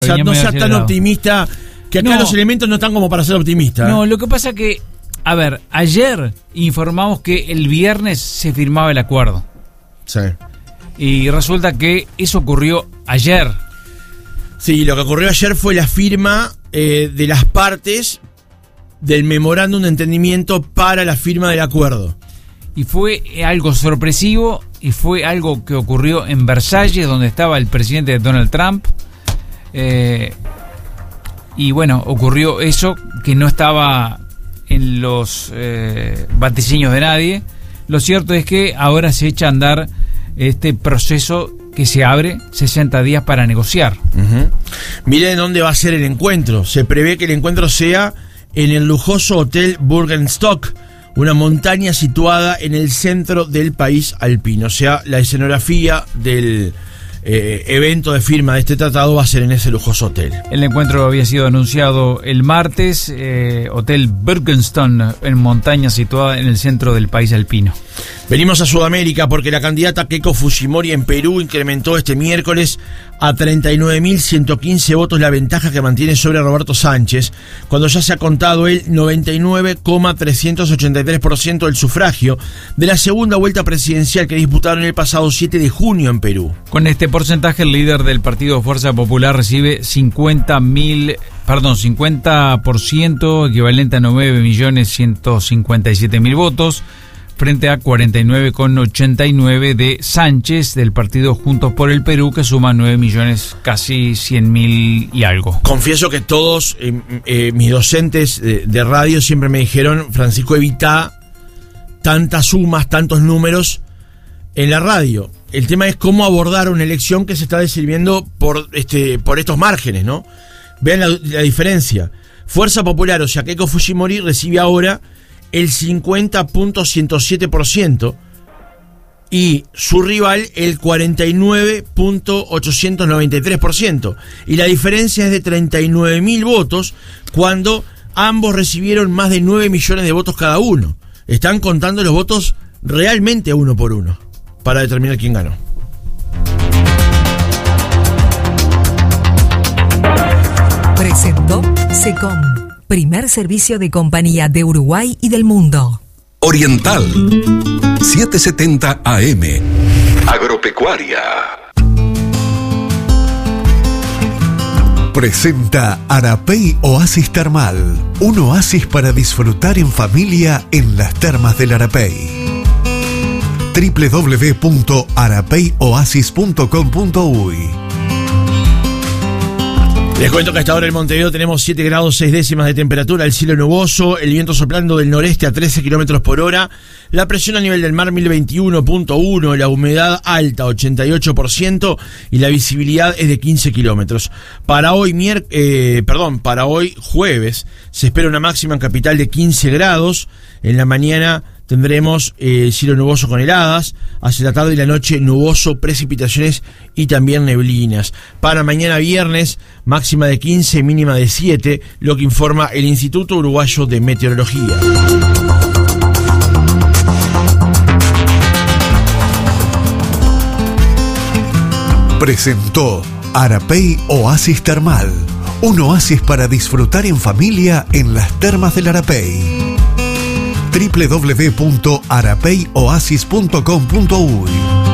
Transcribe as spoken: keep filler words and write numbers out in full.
O sea, no seas tan optimista, que acá no. los elementos no están como para ser optimistas. No, lo que pasa que, a ver, ayer informamos que el viernes se firmaba el acuerdo. Sí. Y resulta que eso ocurrió ayer. Sí, lo que ocurrió ayer fue la firma eh, de las partes del memorándum de entendimiento para la firma del acuerdo. Y fue algo sorpresivo y fue algo que ocurrió en Versalles, donde estaba el presidente Donald Trump. Eh, y bueno, ocurrió eso que no estaba en los eh, vaticinios de nadie. Lo cierto es que ahora se echa a andar este proceso que se abre sesenta días para negociar. Uh-huh. Miren dónde va a ser el encuentro. Se prevé que el encuentro sea en el lujoso Hotel Bürgenstock, una montaña situada en el centro del país alpino. O sea, la escenografía del eh, evento de firma de este tratado va a ser en ese lujoso hotel. El encuentro había sido anunciado el martes, eh, Hotel Bürgenstock, en montaña situada en el centro del país alpino. Venimos a Sudamérica porque la candidata Keiko Fujimori en Perú incrementó este miércoles a treinta y nueve mil ciento quince votos la ventaja que mantiene sobre Roberto Sánchez, cuando ya se ha contado el noventa y nueve coma trescientos ochenta y tres por ciento del sufragio de la segunda vuelta presidencial que disputaron el pasado siete de junio en Perú. Con este porcentaje, el líder del Partido Fuerza Popular recibe cincuenta mil, perdón, cincuenta por ciento, equivalente a nueve millones ciento cincuenta y siete mil votos, frente a cuarenta y nueve coma ochenta y nueve de Sánchez del partido Juntos por el Perú, que suma nueve millones, casi cien mil y algo. Confieso que todos eh, eh, mis docentes de, de radio siempre me dijeron: Francisco, evita tantas sumas, tantos números en la radio. El tema es cómo abordar una elección que se está decidiendo por este por estos márgenes, ¿no? Vean la, la diferencia. Fuerza Popular, o sea, Keiko Fujimori recibe ahora el cincuenta coma ciento siete por ciento y su rival el cuarenta y nueve coma ochocientos noventa y tres por ciento. Y la diferencia es de treinta y nueve mil votos, cuando ambos recibieron más de nueve millones de votos cada uno. Están contando los votos realmente uno por uno para determinar quién ganó. Presentó SECOM, primer servicio de compañía de Uruguay y del mundo. Oriental, setecientos setenta A M. Agropecuaria. Presenta Arapey Oasis Termal, un oasis para disfrutar en familia en las termas del Arapey. doble u doble u doble u punto arapey oasis punto com punto uy. Les cuento que hasta ahora en Montevideo tenemos siete grados seis décimas de temperatura, el cielo nuboso, el viento soplando del noreste a trece kilómetros por hora, la presión a nivel del mar mil veintiuno punto uno, la humedad alta ochenta y ocho por ciento y la visibilidad es de quince kilómetros. Para hoy mier- eh, perdón, para hoy jueves se espera una máxima en capital de quince grados, en la mañana tendremos eh, cielo nuboso con heladas, hacia la tarde y la noche nuboso, precipitaciones y también neblinas. Para mañana viernes, máxima de quince, mínima de siete, lo que informa el Instituto Uruguayo de Meteorología. Presentó Arapey Oasis Termal, un oasis para disfrutar en familia en las termas del Arapey. doble u doble u doble u punto arapey oasis punto com punto uy.